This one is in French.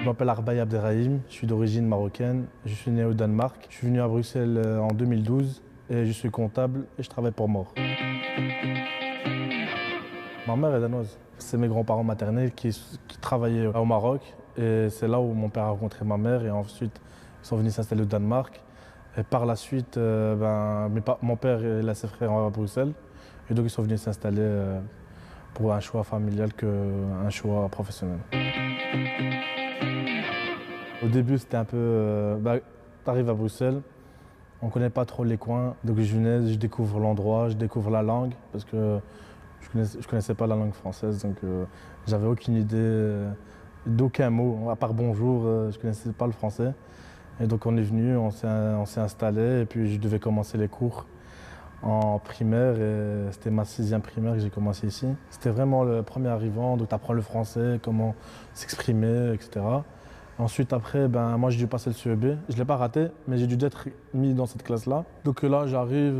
Je m'appelle Arbaï Abderrahim, je suis d'origine marocaine, je suis né au Danemark. Je suis venu à Bruxelles en 2012 et je suis comptable et je travaille pour Mor. Ma mère est danoise. C'est mes grands-parents maternels qui travaillaient au Maroc et c'est là où mon père a rencontré ma mère et ensuite ils sont venus s'installer au Danemark. Et par la suite, mon père et ses frères à Bruxelles et donc ils sont venus s'installer pour un choix familial qu'un choix professionnel. Au début, c'était un peu. T'arrives à Bruxelles, on ne connaît pas trop les coins, donc je venais, je découvre l'endroit, je découvre la langue, parce que je connaissais pas la langue française, donc j'avais aucune idée d'aucun mot, à part bonjour, je connaissais pas le français. Et donc on est venu, on s'est installé, et puis je devais commencer les cours en primaire, et c'était ma 6e primaire que j'ai commencé ici. C'était vraiment le premier arrivant, donc tu apprends le français, comment s'exprimer, etc. Ensuite, après, moi j'ai dû passer le CEB. Je ne l'ai pas raté, mais j'ai dû être mis dans cette classe-là. Donc là, j'arrive,